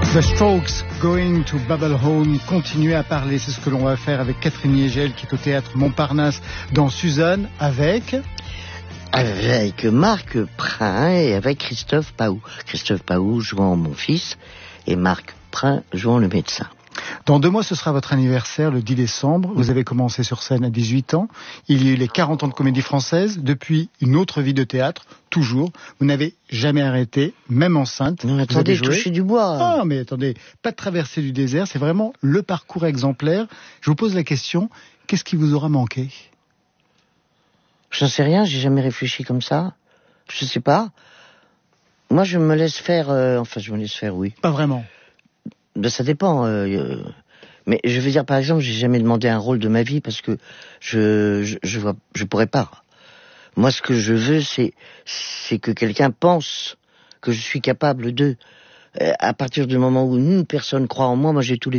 The Strokes, Going to Babel Home, continuer à parler, c'est ce que l'on va faire avec Catherine Niégel qui est au théâtre Montparnasse dans Suzanne, avec Marc Prin et avec Christophe Paou. Christophe Paou jouant mon fils et Marc Prin jouant le médecin. Dans 2 mois, ce sera votre anniversaire, le 10 décembre. Vous avez commencé sur scène à 18 ans. Il y a eu les 40 ans de Comédie Française. Depuis, une autre vie de théâtre, toujours. Vous n'avez jamais arrêté, même enceinte. Non, attendez, touchez du bois. Ah, mais attendez, pas de traversée du désert. C'est vraiment le parcours exemplaire. Je vous pose la question, qu'est-ce qui vous aura manqué? J'en sais rien, j'ai jamais réfléchi comme ça. Je sais pas. Moi, je me laisse faire, oui. Pas vraiment. Ça dépend. Mais je veux dire, par exemple, j'ai jamais demandé un rôle de ma vie parce que je pourrais pas. Moi, ce que je veux, c'est que quelqu'un pense que je suis capable de. À partir du moment où une personne croit en moi, j'ai tous les